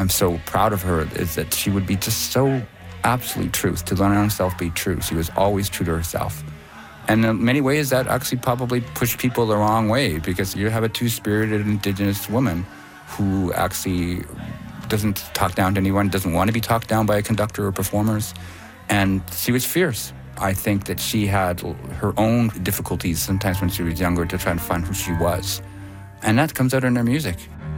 I'm so proud of her is that she would be just so absolute truth, to learn herself be true. She was always true to herself. And in many ways, that actually probably pushed people the wrong way, because you have a two-spirited Indigenous woman who actually doesn't talk down to anyone, doesn't want to be talked down by a conductor or performers. And she was fierce. I think that she had her own difficulties sometimes when she was younger to try and find who she was. And that comes out in her music.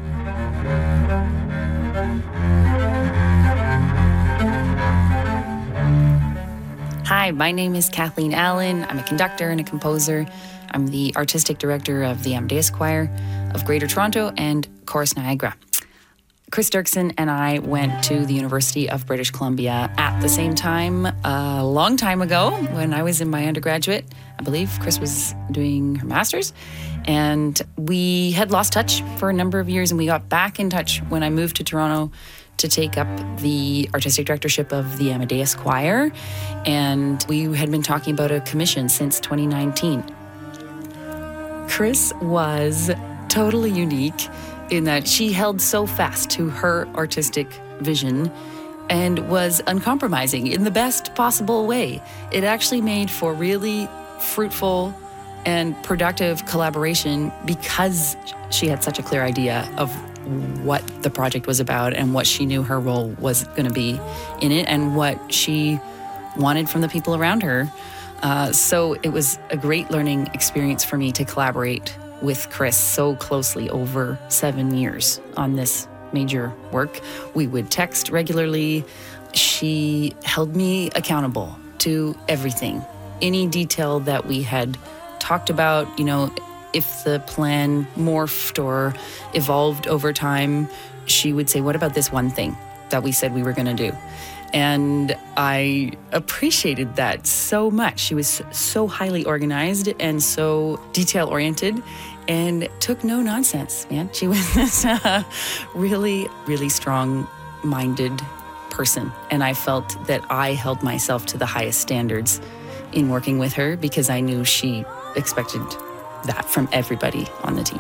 Hi, my name is Kathleen Allen. I'm a conductor and a composer. I'm the artistic director of the Amadeus Choir of Greater Toronto and Chorus Niagara. Chris Dirksen and I went to the University of British Columbia at the same time a long time ago when I was in my undergraduate. I believe Chris was doing her master's. And we had lost touch for a number of years, and we got back in touch when I moved to Toronto to take up the artistic directorship of the Amadeus Choir. And we had been talking about a commission since 2019. Chris was totally unique in that she held so fast to her artistic vision and was uncompromising in the best possible way. It actually made for really fruitful and productive collaboration because she had such a clear idea of what the project was about and what she knew her role was going to be in it and what she wanted from the people around her. So it was a great learning experience for me to collaborate with Chris so closely over 7 years on this major work. We would text regularly. She held me accountable to everything. Any detail that we had talked about, if the plan morphed or evolved over time, she would say, what about this one thing that we said we were going to do? And I appreciated that so much. She was so highly organized and so detail-oriented and took no nonsense, man. She was this really, really strong-minded person. And I felt that I held myself to the highest standards in working with her because I knew she expected that from everybody on the team.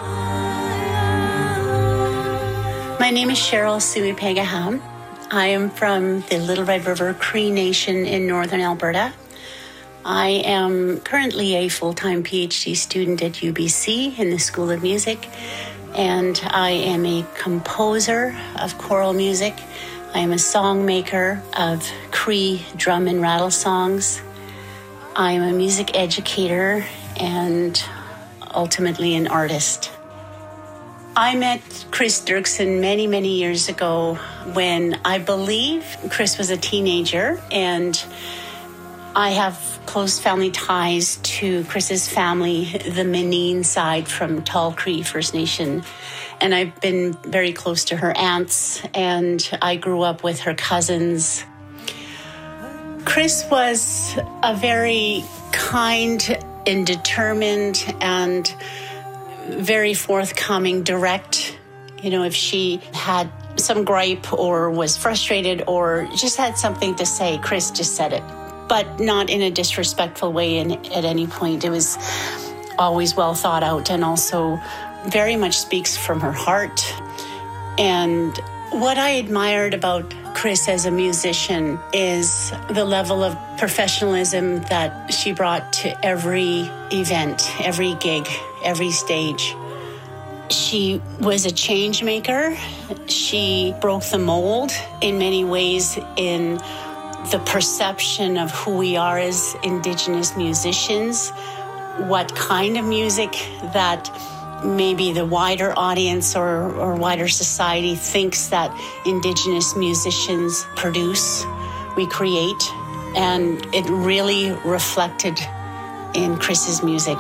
My name is Cheryl Sumi-Pagaham. I am from the Little Red River Cree Nation in northern Alberta. I am currently a full-time PhD student at UBC in the School of Music, and I am a composer of choral music. I am a songmaker of Cree drum and rattle songs. I am a music educator and ultimately an artist. I met Chris Dirksen many, many years ago when I believe Chris was a teenager, and I have close family ties to Chris's family, the Menine side from Tall Cree First Nation. And I've been very close to her aunts, and I grew up with her cousins. Chris was a very kind and determined and very forthcoming, direct. If she had some gripe or was frustrated or just had something to say, Chris just said it, but not in a disrespectful way at any point. It was always well thought out and also very much speaks from her heart. And what I admired about Chris as a musician is the level of professionalism that she brought to every event, every gig, every stage. She was a change maker. She broke the mold in many ways in the perception of who we are as Indigenous musicians, what kind of music that maybe the wider audience or wider society thinks that Indigenous musicians produce, we create, and it really reflected in Chris's music.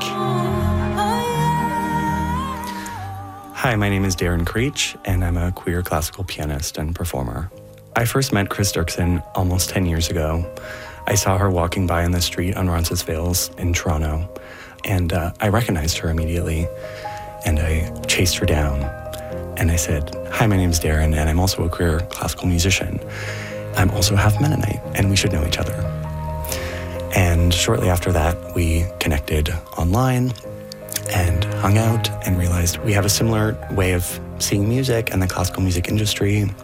Hi, my name is Darren Creech, and I'm a queer classical pianist and performer. I first met Chris Dirksen almost 10 years ago. I saw her walking by on the street on Roncesvalles in Toronto, and I recognized her immediately. And I chased her down, and I said, hi, my name's Darren, and I'm also a queer classical musician. I'm also half Mennonite, and we should know each other. And shortly after that, we connected online and hung out and realized we have a similar way of seeing music and the classical music industry.